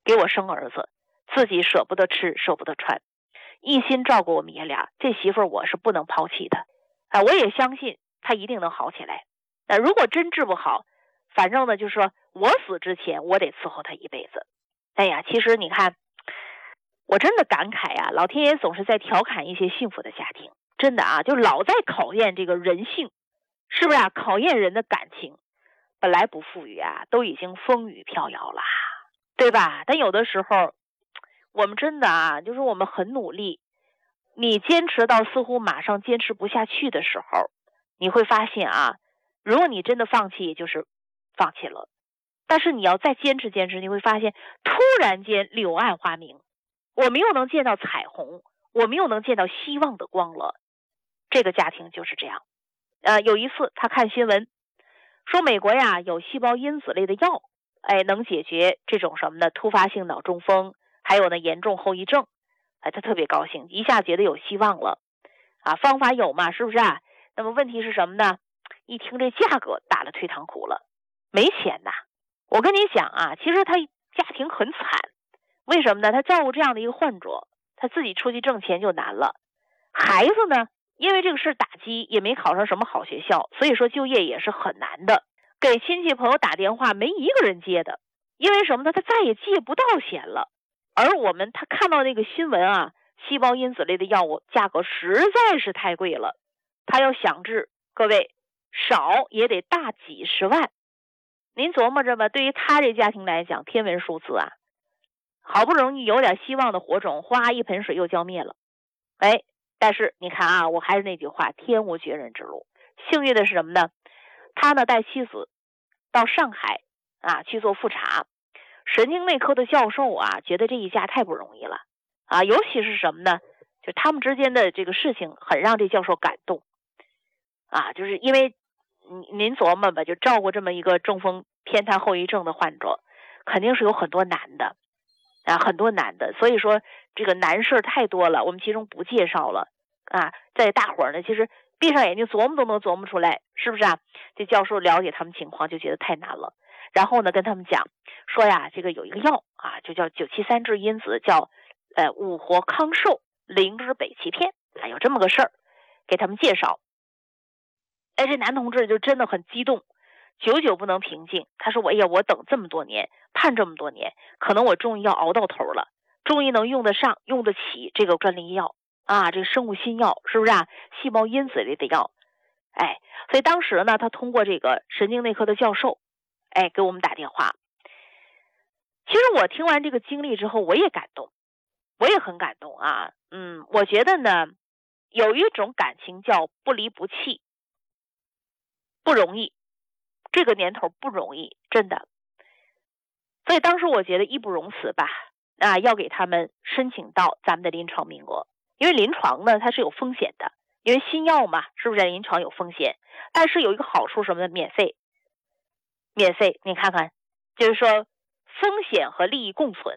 给我生儿子，自己舍不得吃舍不得穿，一心照顾我们爷俩，这媳妇儿我是不能抛弃的我也相信他一定能好起来。如果真治不好，反正呢就是说我死之前我得伺候他一辈子。哎呀，其实你看，我真的感慨啊，老天爷总是在调侃一些幸福的家庭，真的啊，就老在考验这个人性，是不是啊？考验人的感情，本来不富裕啊，都已经风雨飘摇了，对吧？但有的时候我们真的啊，就是我们很努力，你坚持到似乎马上坚持不下去的时候，你会发现啊，如果你真的放弃，也就是放弃了。但是你要再坚持坚持，你会发现突然间柳暗花明，我们又能见到彩虹，我们又能见到希望的光了。这个家庭就是这样。有一次他看新闻说美国呀有细胞因子类的药，能解决这种什么呢？突发性脑中风，还有呢严重后遗症。他特别高兴，一下觉得有希望了方法有嘛，是不是啊？那么问题是什么呢？一听这价格打了退堂鼓了，没钱呐。我跟你讲啊，其实他家庭很惨，为什么呢？他照顾这样的一个患者，他自己出去挣钱就难了。孩子呢，因为这个事打击，也没考上什么好学校，所以说就业也是很难的。给亲戚朋友打电话，没一个人接的，因为什么呢？他再也借不到钱了。而他看到那个新闻啊，细胞因子类的药物价格实在是太贵了，他要想治，各位少也得大几十万。您琢磨着吧，对于他这家庭来讲，天文数字啊，好不容易有点希望的火种，哗一盆水又浇灭了。但是你看啊，我还是那句话，天无绝人之路。幸运的是什么呢？他呢带妻子到上海去做复查，神经内科的教授觉得这一家太不容易了尤其是什么呢？就他们之间的这个事情很让这教授感动就是因为您琢磨吧，就照顾这么一个中风偏瘫后遗症的患者，肯定是有很多难的很多难的。所以说这个难事太多了，我们其中不介绍了在大伙儿呢，其实闭上眼睛琢磨都能琢磨出来，是不是啊？这教授了解他们情况，就觉得太难了。然后呢，跟他们讲说呀，这个有一个药就叫973质因子，叫五活康寿灵芝北芪片有这么个事儿，给他们介绍。这男同志就真的很激动，久久不能平静。他说：“我等这么多年，盼这么多年，可能我终于要熬到头了，终于能用得上、用得起这个专利药这个生物新药，是不是啊？细胞因子类的药。”所以当时呢，他通过这个神经内科的教授，给我们打电话。其实我听完这个经历之后，我也感动，我也很感动我觉得呢，有一种感情叫不离不弃，不容易，这个年头不容易，真的。所以当时我觉得义不容辞吧要给他们申请到咱们的临床名额。因为临床呢它是有风险的，因为新药嘛，是不是临床有风险？但是有一个好处什么呢？免费，你看看，就是说风险和利益共存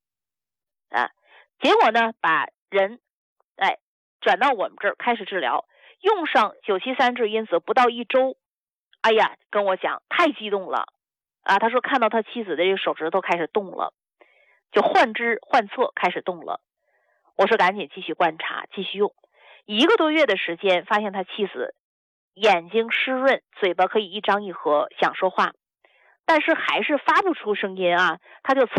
结果呢把人转到我们这儿开始治疗，用上973质因子不到1周，跟我讲太激动了他说看到他妻子的这个手指头开始动了，就换肢换侧开始动了。我说赶紧继续观察，继续用。1个多月的时间，发现他妻子眼睛湿润，嘴巴可以一张一合，想说话，但是还是发不出声音他就猜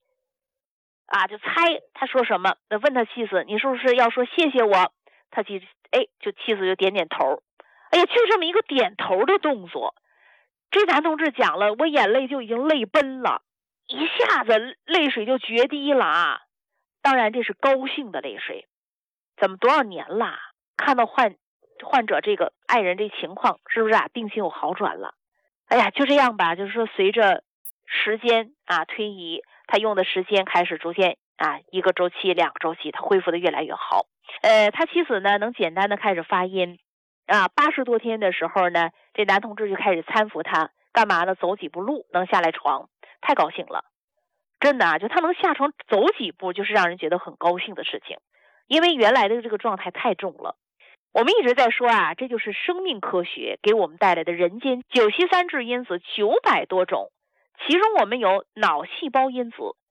他说什么，问他妻子你是不是要说谢谢我？他妻子就点点头。就这么一个点头的动作，这男同志讲了，我眼泪就已经泪奔了，一下子泪水就决堤了当然这是高兴的泪水，怎么多少年了，看到患者这个爱人这情况，是不是病情有好转了？就这样吧，就是说随着时间推移，他用的时间开始逐渐1个周期2个周期，他恢复的越来越好。他妻子呢能简单的开始发音80多天的时候呢，这男同志就开始搀扶他，干嘛呢？走几步路能下来床，太高兴了，真的就他能下床走几步，就是让人觉得很高兴的事情，因为原来的这个状态太重了。我们一直在说这就是生命科学给我们带来的人间973质因子900多种，其中我们有脑细胞因子